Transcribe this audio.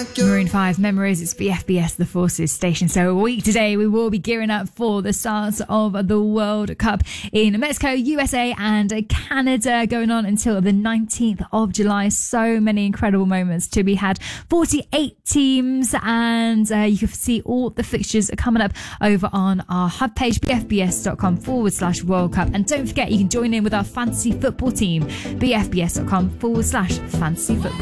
Maroon 5 Memories, it's BFBS, the Forces station. So a week today, we will be gearing up for the start of the World Cup in Mexico, USA and Canada, going on until the 19th of July. So many incredible moments to be had. 48 teams, and you can see all the fixtures coming up over on our hub page, bfbs.com/World Cup. And don't forget, you can join in with our fantasy football team, bfbs.com/fantasy football.